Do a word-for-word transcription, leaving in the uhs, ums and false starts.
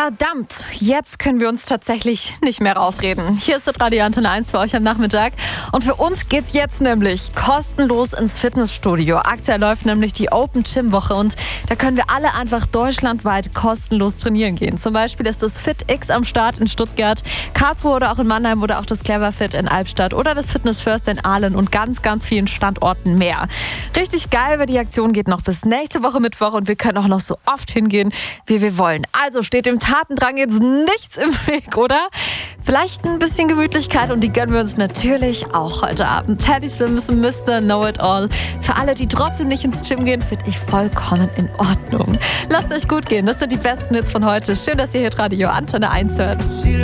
Verdammt, jetzt können wir uns tatsächlich nicht mehr rausreden. Hier ist das Radio Antenne eins für euch am Nachmittag. Und für uns geht's jetzt nämlich kostenlos ins Fitnessstudio. Aktuell läuft nämlich die Open Gym Woche und da können wir alle einfach deutschlandweit kostenlos trainieren gehen. Zum Beispiel ist das FitX am Start in Stuttgart, Karlsruhe oder auch in Mannheim oder auch das Clever Fit in Albstadt oder das Fitness First in Aalen und ganz, ganz vielen Standorten mehr. Richtig geil, weil die Aktion geht noch bis nächste Woche Mittwoch und wir können auch noch so oft hingehen, wie wir wollen. Also steht dem Tatendrang jetzt nichts im Weg, oder? Vielleicht ein bisschen Gemütlichkeit und die gönnen wir uns natürlich auch heute Abend. Teddy Swims und Mister Know-It-All. Für alle, die trotzdem nicht ins Gym gehen, finde ich vollkommen in Ordnung. Lasst euch gut gehen, das sind die besten Hits von heute. Schön, dass ihr hier Radio Antenne eins hört.